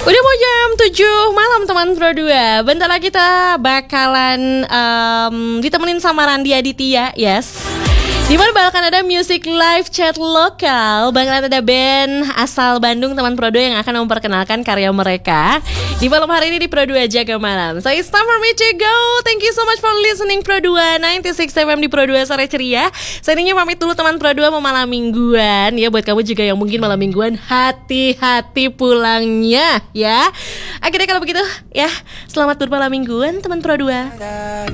Udah mau jam 7 malam teman Pro 2. Bentar lagi kita bakalan ditemenin sama Randi Aditya, yes. Dimana bakalan ada music live chat lokal. Bakalan ada band asal Bandung teman Pro 2 yang akan memperkenalkan karya mereka di malam hari ini di Pro 2 Jaga Malam. So it's time for me to go. Thank you so much for listening Pro 2 96 FM di Pro 2 Sore Ceria. Seandainya pamit dulu teman Pro 2 mau malam mingguan. Ya buat kamu juga yang mungkin malam mingguan, hati-hati pulangnya ya. Akhirnya kalau begitu ya, selamat bermalam mingguan teman Pro 2.